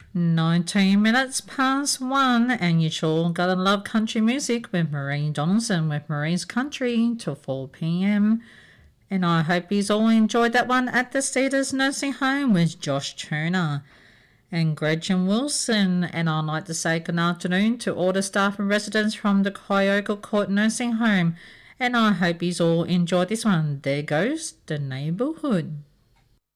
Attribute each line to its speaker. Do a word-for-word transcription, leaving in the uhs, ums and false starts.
Speaker 1: nineteen minutes past one, and you sure gotta love country music with Marie Donaldson with Marie's Country till four p.m. And I hope you all enjoyed that one at the Cedars Nursing Home with Josh Turner and Gretchen Wilson. And I'd like to say good afternoon to all the staff and residents from the Kyoga Court Nursing Home. And I hope you all enjoyed this one. There goes the neighbourhood.